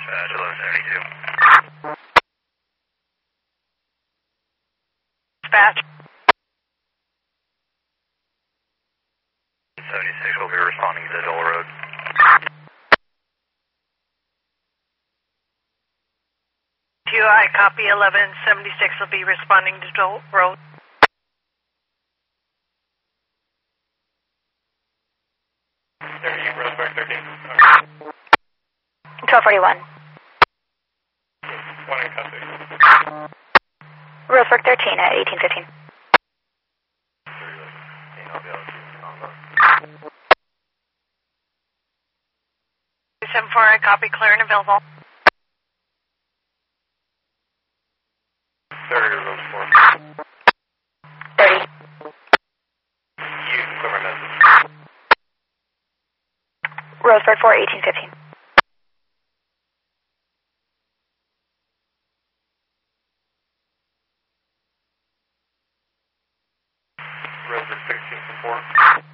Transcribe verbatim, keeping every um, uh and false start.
Dispatch eleven seventy-two. Dispatch. seventy-six will be responding to Dole Road. Q I copy eleven seventy-six will be responding to Dole Road. thirty, Roseburg thirteen. twelve forty-one. One in custody. Roseburg thirteen at eighteen fifteen. seven four, I copy, clear and available. thirty, Rose four. thirty. You can clear my message. Roseburg four, eighteen fifteen. Roseburg sixteen four.